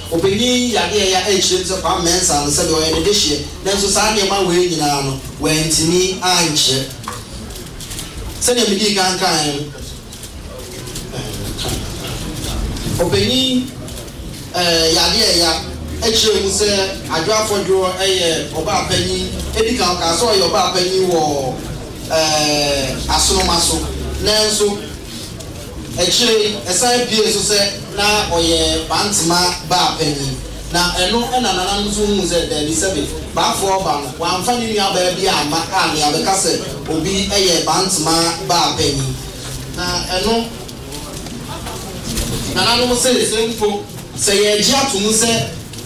Openi yade ya echire so kwa mensa no se de oye de hye nanso saa ne ma we nyina no wentimi anche se ne midi kankan openi yade ya echire mu se adwo afodwo eye oba apani edika ka so oye oba apani wo asonomaso nanso echire esan pie so se na oye bantima ba apani na eno ena nana nso hu se da bi sebe ba fo ba no wa mfa ni nua ba bi ama a ne abeka se obi eye bantima ba apani na eno nana no se sempo se ye ji atum se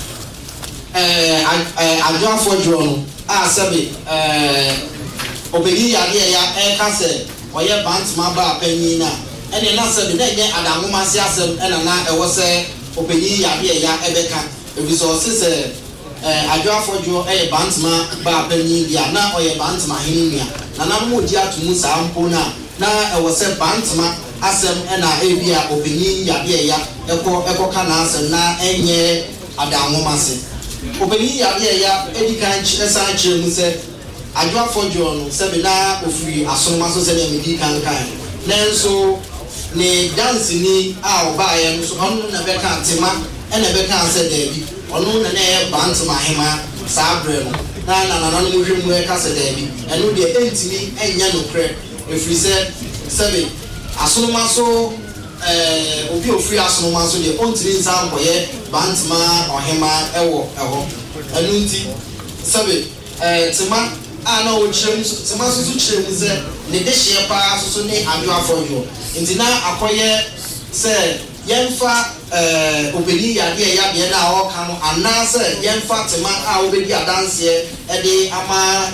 adwo afodwo no a sebe obedi yade ya ka se oye bantima ba apani na ene na se de nye adamoma se asem ena na ewo se openi yade ya ebeka ebiso se adwo afodwo bantima ba apani dia na oye bantima hinia na na mo di atumu sa ampo na ewo se bantima asem ena ebia openi yade ya ekọ kana asem na enye adamoma se openi yade ya edikan esan kire mu se adwo afodwo no se be na ofiri asonoma so se na medi kankan nanso ne dance ni a obaye no so onu na beka tema ena beka se dabi onu na na bantima hema sabre no na no hwemu e ka se dabi enu de entimi enya no kre efri se sebe asonoma so obi ofri asonoma so de ontiri nsan boye bantima ohema ewo enu nti sebe tema ana o chirem tema so chirem ze ne de hye pa so ne adwo afodwo nti na akoye se yemfa openi yade ya na o ka no ana se yemfa tema a obedi adanse e de ama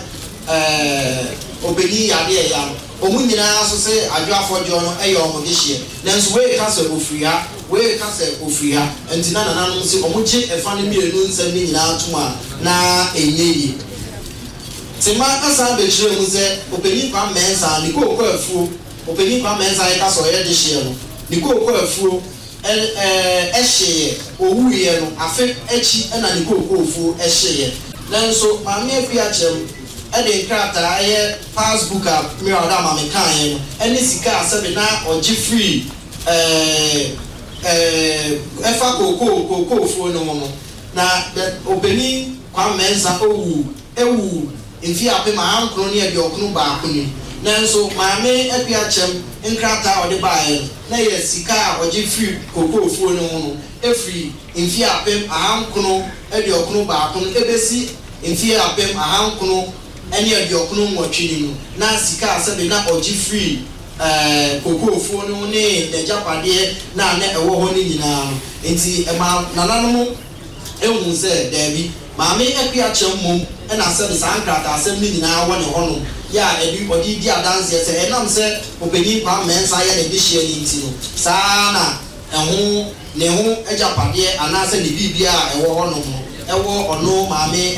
openi yade ya omunyina so se adwo afodwo no e ye omo de hye nanso we ka se ofri ha nti na no se omuche efa ne mienu nsem ni nyina atuma na enyeyi tema asa be chire mu ze openi kwa mensa ni ko afuo openi kwa mensa e ka so ye de hye no ni ko afuo ehye owuye no afi echi na ni ko afuo ehye nanso maame afia chem e de krata ye passbook a mi oda ma me kan ye no eni sika asebe na oji free efa koko afuo no na openi kwa mensa ewu infi ape ma ankro ne ade okunu ba akuni nanso maame apia chem nkrata ode baaye na ye sika oje free koko ofuo no no efri infi ape ankro ade okunu ba akunu ebesi infi ape ankro ene ade okunu nwotwe no na sika asebe na oje free koko ofuo no ne de japade na ewo ho ni nyina enti ema nananom ehun se dabi maame apia chem mom ena se sankrata asem ni nyina wo ne hono ya ebi odi di adanse se enam se openi kwa mensa ya ne de hye ni nti no saa na ne ho ejapade ana se ne bibia ewo hono ewo ono maame